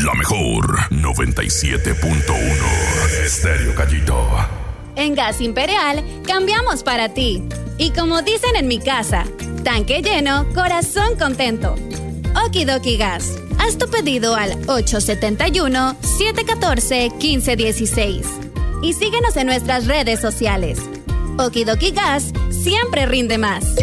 La mejor 97.1 Estéreo Gallito. En Gas Imperial cambiamos para ti. Y como dicen en mi casa, tanque lleno, corazón contento. Okidoki Gas. Haz tu pedido al 871-714-1516. Y síguenos en nuestras redes sociales. Okidoki Gas siempre rinde más.